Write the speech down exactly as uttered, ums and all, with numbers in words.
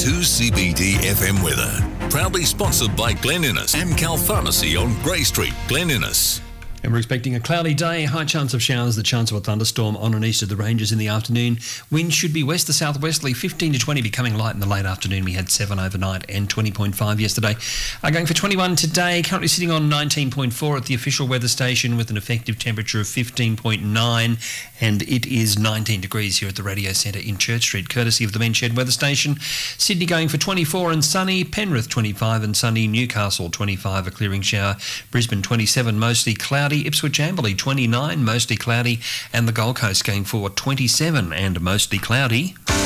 two C B D F M weather. Proudly sponsored by Glen Innes, Amcal Pharmacy on Grey Street, Glen Innes. And we're expecting a cloudy day, high chance of showers, the chance of a thunderstorm on and east of the ranges in the afternoon. Winds should be west to southwesterly, fifteen to twenty, becoming light in the late afternoon. We had seven overnight and twenty point five yesterday. Uh, going for twenty-one today, currently sitting on nineteen point four at the official weather station with an effective temperature of fifteen point nine, and it is nineteen degrees here at the Radio Centre in Church Street, courtesy of the Menchhead Weather Station. Sydney going for twenty-four and sunny, Penrith twenty-five and sunny, Newcastle twenty-five, a clearing shower, Brisbane twenty-seven, mostly cloudy, Ipswich Amberley twenty-nine, mostly cloudy, and the Gold Coast going for twenty-seven and mostly cloudy.